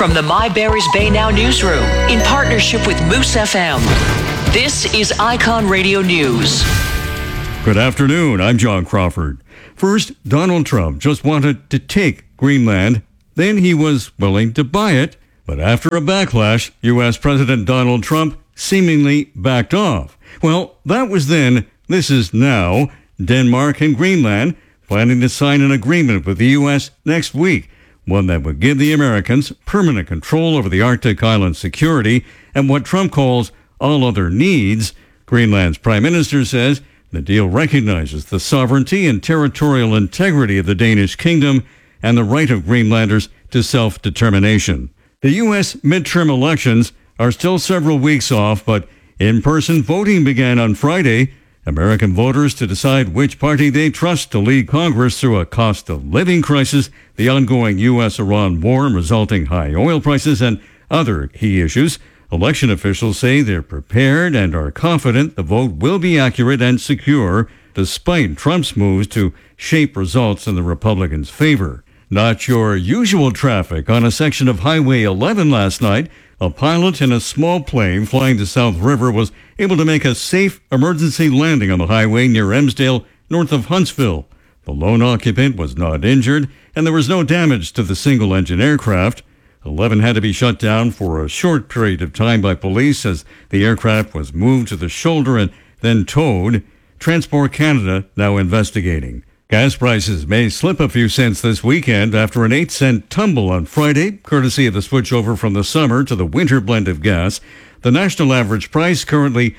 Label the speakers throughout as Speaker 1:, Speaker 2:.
Speaker 1: From the My Barry's Bay Now newsroom, in partnership with Moose FM, this is Icon Radio News.
Speaker 2: Good afternoon, I'm John Crawford. First, Donald Trump just wanted to take Greenland. Then he was willing to buy it. But after a backlash, U.S. President Donald Trump seemingly backed off. Well, that was then. This is now. Denmark and Greenland planning to sign an agreement with the U.S. next week, one that would give the Americans permanent control over the Arctic island security and what Trump calls all other needs. Greenland's prime minister says the deal recognizes the sovereignty and territorial integrity of the Danish kingdom and the right of Greenlanders to self-determination. The U.S. midterm elections are still several weeks off, but in-person voting began on Friday. American voters to decide which party they trust to lead Congress through a cost-of-living crisis, the ongoing U.S.-Iran war and resulting high oil prices, and other key issues. Election officials say they're prepared and are confident the vote will be accurate and secure, despite Trump's moves to shape results in the Republicans' favor. Not your usual traffic on a section of Highway 11 last night. A pilot in a small plane flying to South River was able to make a safe emergency landing on the highway near Emsdale, north of Huntsville. The lone occupant was not injured, and there was no damage to the single-engine aircraft. 11 had to be shut down for a short period of time by police as the aircraft was moved to the shoulder and then towed. Transport Canada now investigating. Gas prices may slip a few cents this weekend after an 8-cent tumble on Friday, courtesy of the switchover from the summer to the winter blend of gas. The national average price currently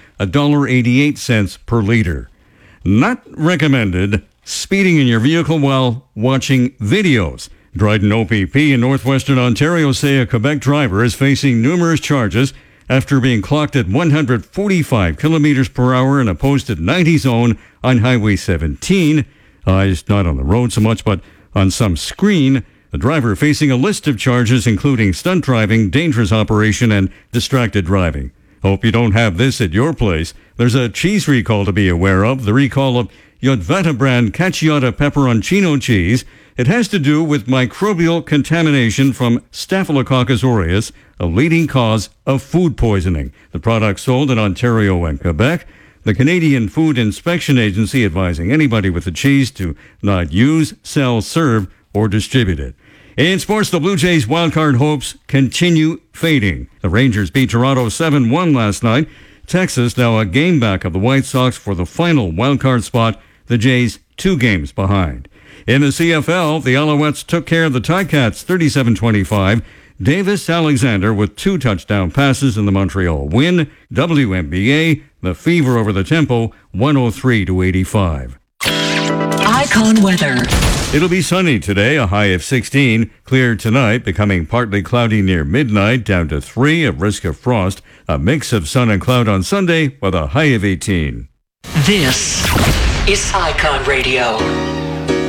Speaker 2: $1.88 per liter. Not recommended speeding in your vehicle while watching videos. Dryden OPP in northwestern Ontario say a Quebec driver is facing numerous charges after being clocked at 145 kilometers per hour in a posted 90 zone on Highway 17. Eyes not on the road so much, but on some screen. The driver facing a list of charges including stunt driving, dangerous operation, and distracted driving. Hope you don't have this at your place. There's a cheese recall to be aware of, the recall of Yotvata brand Caciotta pepperoncino cheese. It has to do with microbial contamination from Staphylococcus aureus, a leading cause of food poisoning. The product sold in Ontario and Quebec. The Canadian Food Inspection Agency advising anybody with the cheese to not use, sell, serve, or distribute it. In sports, the Blue Jays' wildcard hopes continue fading. The Rangers beat Toronto 7-1 last night. Texas now a game back of the White Sox for the final wildcard spot. The Jays 2 games behind. In the CFL, the Alouettes took care of the Ticats 37-25. Davis Alexander with 2 touchdown passes in the Montreal win. WNBA, the Fever over the Tempo, 103-85.
Speaker 1: Icon weather.
Speaker 2: It'll be sunny today, a high of 16. Clear tonight, becoming partly cloudy near midnight, down to 3, a risk of frost. A mix of sun and cloud on Sunday with a high of 18.
Speaker 1: This is Icon Radio.